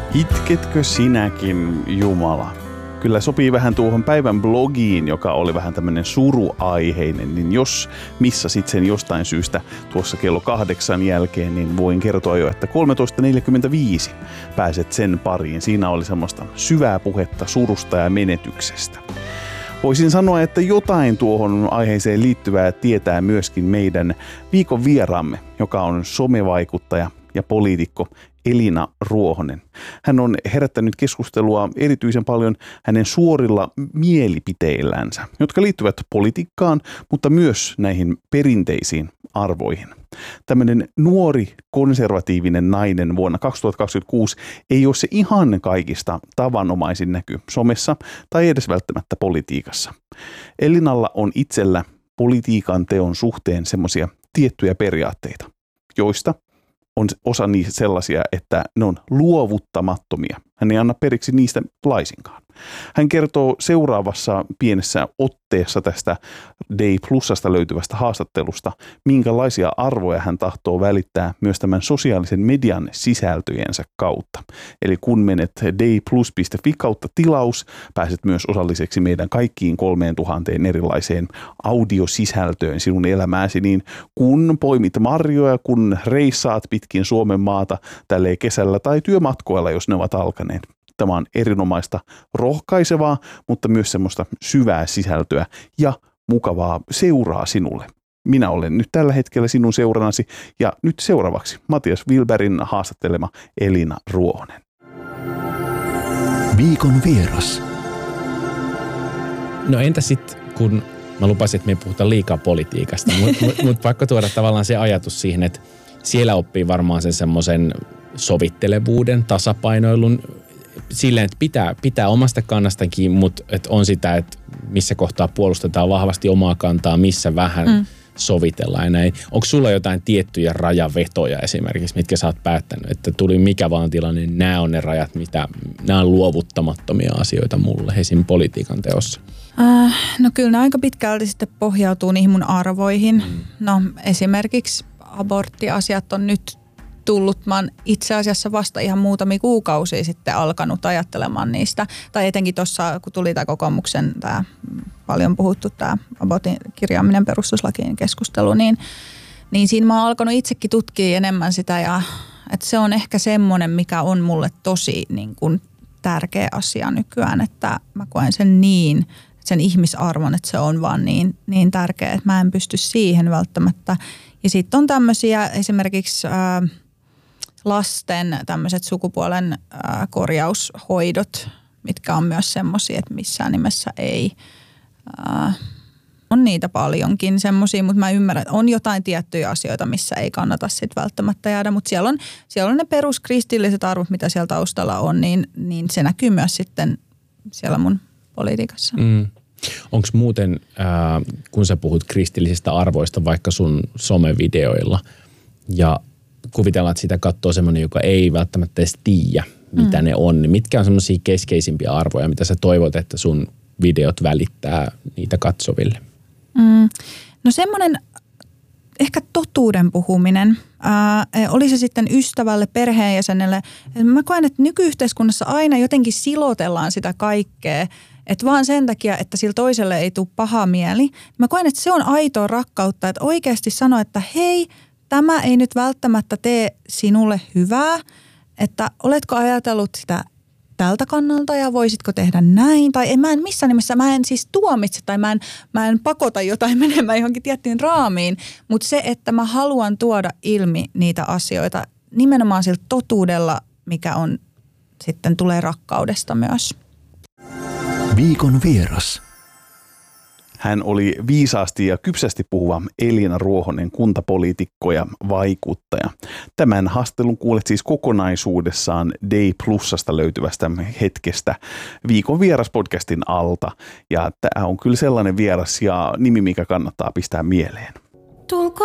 Itketkö sinäkin, Jumala? Kyllä sopii vähän tuohon päivän blogiin, joka oli vähän tämmöinen suruaiheinen, niin jos missasit sen jostain syystä tuossa kello 8 jälkeen, niin voin kertoa jo, että 13.45 pääset sen pariin. Siinä oli semmoista syvää puhetta surusta ja menetyksestä. Voisin sanoa, että jotain tuohon aiheeseen liittyvää tietää myöskin meidän viikon vieraamme, joka on somevaikuttaja ja poliitikko Elina Ruohonen. Hän on herättänyt keskustelua erityisen paljon hänen suorilla mielipiteillänsä, jotka liittyvät politiikkaan, mutta myös näihin perinteisiin arvoihin. Tämmöinen nuori konservatiivinen nainen vuonna 2026 ei ole se ihan kaikista tavanomaisin näky somessa tai edes välttämättä politiikassa. Elinalla on itsellä politiikan teon suhteen semmoisia tiettyjä periaatteita, joista on osa niistä sellaisia, että ne on luovuttamattomia. Hän ei anna periksi niistä laisinkaan. Hän kertoo seuraavassa pienessä otteessa tästä Day Plusasta löytyvästä haastattelusta, minkälaisia arvoja hän tahtoo välittää myös tämän sosiaalisen median sisältöjensä kautta. Eli kun menet dayplus.fi kautta tilaus, pääset myös osalliseksi meidän kaikkiin 3000 erilaiseen audiosisältöön sinun elämääsi, niin kun poimit marjoja, kun reissaat pitkin Suomen maata tälleen kesällä tai työmatkoilla, jos ne ovat alkaneet. Tämä on erinomaista, rohkaisevaa, mutta myös semmoista syvää sisältöä ja mukavaa seuraa sinulle. Minä olen nyt tällä hetkellä sinun seuranasi ja nyt seuraavaksi Matias Wilbergin haastattelema Elina Ruohonen. Viikon vieras. No entä sitten, kun mä lupasin, että me ei puhuta liikaa politiikasta, mutta pakko tuoda tavallaan se ajatus siihen, että siellä oppii varmaan sen semmoisen sovittelevuuden, tasapainoilun, silleen, että pitää omasta kannastakin, mutta että on sitä, että missä kohtaa puolustetaan vahvasti omaa kantaa, missä vähän sovitellaan ja näin. Onko sulla jotain tiettyjä rajavetoja esimerkiksi, mitkä sä oot päättänyt, että tuli mikä vaan tilanne, niin nämä on ne rajat, nämä on luovuttamattomia asioita mulle esim. Politiikan teossa? No kyllä ne aika pitkälti sitten pohjautuu niihin mun arvoihin. No esimerkiksi aborttiasiat on nyt tullut. Mä oon itse asiassa vasta ihan muutamia kuukausia sitten alkanut ajattelemaan niistä. Tai etenkin tuossa, kun tuli tämä kokoomuksen tämä paljon puhuttu tämä abortin kirjaaminen perustuslakiin keskustelu, niin siinä mä oon alkanut itsekin tutkia enemmän sitä. Ja että se on ehkä semmoinen, mikä on mulle tosi niin kuin tärkeä asia nykyään, että mä koen sen ihmisarvon, että se on vaan niin tärkeä, että mä en pysty siihen välttämättä. Ja sitten on tämmöisiä esimerkiksi lasten tämmöiset sukupuolen korjaushoidot, mitkä on myös semmoisia, että missään nimessä ei. On niitä paljonkin semmoisia, mutta mä ymmärrän, että on jotain tiettyjä asioita, missä ei kannata sitten välttämättä jäädä. Mutta siellä on ne peruskristilliset arvot, mitä siellä taustalla on, niin se näkyy myös sitten siellä mun politiikassa. Onko muuten, kun sä puhut kristillisistä arvoista vaikka sun somevideoilla ja kuvitellaan, että sitä katsoo semmoinen, joka ei välttämättä edes tiedä, mitä ne on, niin mitkä on semmoisia keskeisimpiä arvoja, mitä sä toivot, että sun videot välittää niitä katsoville? No semmoinen ehkä totuuden puhuminen, oli se sitten ystävälle, perheenjäsenelle. Mä koen, että nykyyhteiskunnassa aina jotenkin silotellaan sitä kaikkea, että vaan sen takia, että sillä toiselle ei tule paha mieli. Mä koen, että se on aitoa rakkautta, että oikeasti sanoa, että hei, tämä ei nyt välttämättä tee sinulle hyvää, että oletko ajatellut sitä tältä kannalta ja voisitko tehdä näin. Tai mä en missään nimessä, mä en siis tuomitse tai mä en pakota jotain menemään johonkin tiettyyn raamiin, mutta se, että mä haluan tuoda ilmi niitä asioita nimenomaan sillä totuudella, mikä on sitten tulee rakkaudesta myös. Viikon vieras. Hän oli viisaasti ja kypsästi puhuva Elina Ruohonen, kuntapoliitikko ja vaikuttaja. Tämän haastattelun kuulet siis kokonaisuudessaan Day Plusasta löytyvästä hetkestä Viikon vieras podcastin alta. Ja tämä on kyllä sellainen vieras ja nimi, mikä kannattaa pistää mieleen. Tulko